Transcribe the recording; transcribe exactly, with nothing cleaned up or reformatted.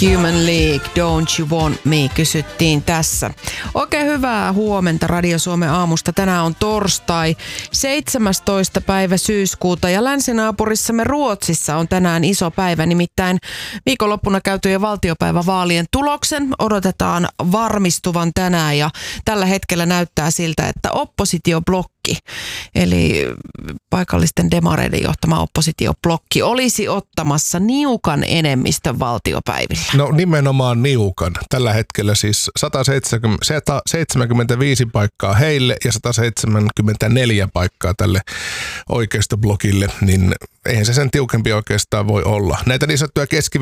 Human League, Don't You Want Me, kysyttiin tässä. Oikein hyvää huomenta Radio Suomen aamusta. Tänään on torstai, seitsemästoista päivä syyskuuta ja länsinaapurissamme Ruotsissa on tänään iso päivä. Nimittäin viikonloppuna käytyjen valtiopäivävaalien tuloksen odotetaan varmistuvan tänään ja tällä hetkellä näyttää siltä, että oppositioblokki, eli paikallisten demareiden johtama oppositioblokki, olisi ottamassa niukan enemmistön valtiopäivillä. No nimenomaan niukan. Tällä hetkellä siis sata seitsemänkymmentäviisi paikkaa heille ja sata seitsemänkymmentäneljä paikkaa tälle oikeistoblokille, niin eihän se sen tiukempi oikeastaan voi olla. Näitä niin sanottuja keski